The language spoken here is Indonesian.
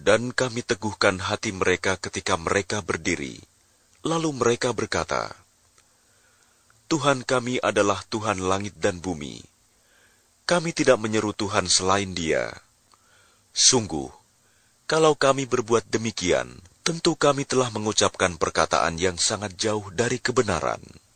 Dan kami teguhkan hati mereka ketika mereka berdiri. Lalu mereka berkata, Tuhan kami adalah Tuhan langit dan bumi. Kami tidak menyeru Tuhan selain Dia. Sungguh, kalau kami berbuat demikian, tentu kami telah mengucapkan perkataan yang sangat jauh dari kebenaran.